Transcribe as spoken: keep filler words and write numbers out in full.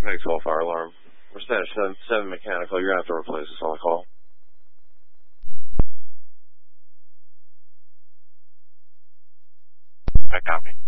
Next call, fire alarm. We're standing at seven, seven mechanical. You're going to have to replace us on the call. I copy.